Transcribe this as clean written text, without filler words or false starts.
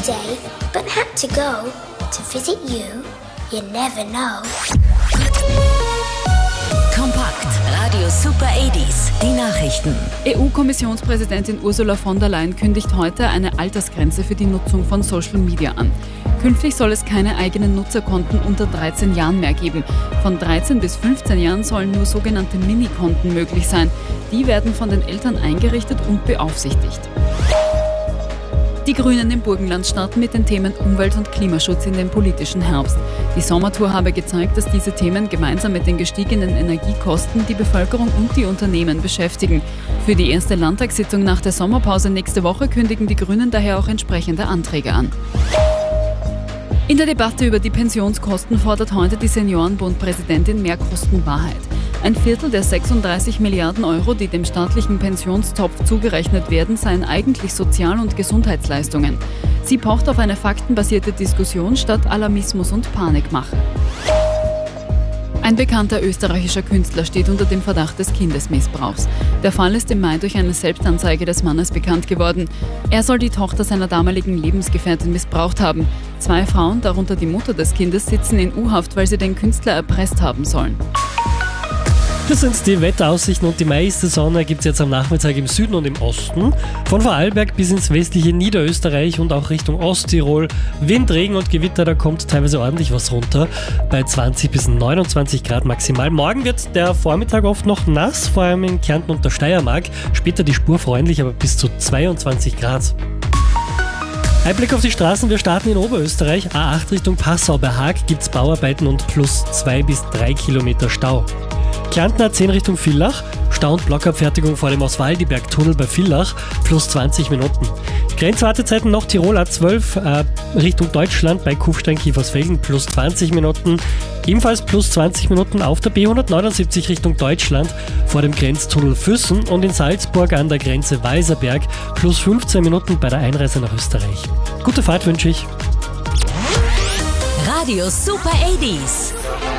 today, but had to go to visit you. You never know. Kompakt. Radio Super 80s. Die Nachrichten. EU-Kommissionspräsidentin Ursula von der Leyen kündigt heute eine Altersgrenze für die Nutzung von Social Media an. Künftig soll es keine eigenen Nutzerkonten unter 13 Jahren mehr geben. Von 13 bis 15 Jahren sollen nur sogenannte Minikonten möglich sein. Die werden von den Eltern eingerichtet und beaufsichtigt. Die Grünen im Burgenland starten mit den Themen Umwelt- und Klimaschutz in den politischen Herbst. Die Sommertour habe gezeigt, dass diese Themen gemeinsam mit den gestiegenen Energiekosten die Bevölkerung und die Unternehmen beschäftigen. Für die erste Landtagssitzung nach der Sommerpause nächste Woche kündigen die Grünen daher auch entsprechende Anträge an. In der Debatte über die Pensionskosten fordert heute die Seniorenbund-Präsidentin mehr Kostenwahrheit. Ein Viertel der 36 Milliarden Euro, die dem staatlichen Pensionstopf zugerechnet werden, seien eigentlich Sozial- und Gesundheitsleistungen. Sie pocht auf eine faktenbasierte Diskussion statt Alarmismus und Panikmache. Ein bekannter österreichischer Künstler steht unter dem Verdacht des Kindesmissbrauchs. Der Fall ist im Mai durch eine Selbstanzeige des Mannes bekannt geworden. Er soll die Tochter seiner damaligen Lebensgefährtin missbraucht haben. 2 Frauen, darunter die Mutter des Kindes, sitzen in U-Haft, weil sie den Künstler erpresst haben sollen. Das sind die Wetteraussichten und die meiste Sonne gibt es jetzt am Nachmittag im Süden und im Osten. Von Vorarlberg bis ins westliche Niederösterreich und auch Richtung Osttirol. Wind, Regen und Gewitter, da kommt teilweise ordentlich was runter. Bei 20 bis 29 Grad maximal. Morgen wird der Vormittag oft noch nass, vor allem in Kärnten und der Steiermark. Später die Spur freundlich, aber bis zu 22 Grad. Ein Blick auf die Straßen, wir starten in Oberösterreich. A8 Richtung Passau bei Haag gibt es Bauarbeiten und plus 2 bis 3 Kilometer Stau. Kärnten A10 Richtung Villach, Stau- und Blockabfertigung vor dem Oswaldiberg-Tunnel bei Villach, plus 20 Minuten. Grenzwartezeiten noch Tirol A12 Richtung Deutschland bei Kufstein-Kiefersfelden, plus 20 Minuten. Ebenfalls plus 20 Minuten auf der B179 Richtung Deutschland vor dem Grenztunnel Füssen und in Salzburg an der Grenze Walserberg, plus 15 Minuten bei der Einreise nach Österreich. Gute Fahrt wünsche ich. Radio Super 80s.